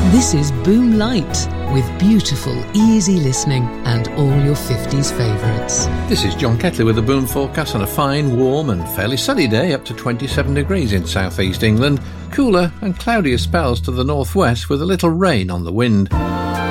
This is Boom Light, with beautiful, easy listening and all your 50s favourites. This is John Ketley with the Boom forecast on a fine, warm and fairly sunny day up to 27 degrees in south-east England. Cooler and cloudier spells to the northwest with a little rain on the wind.